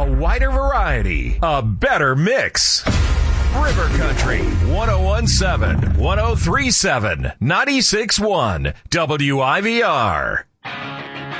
A wider variety. A better mix. River Country 1017, 1037, 96.1 WIVR.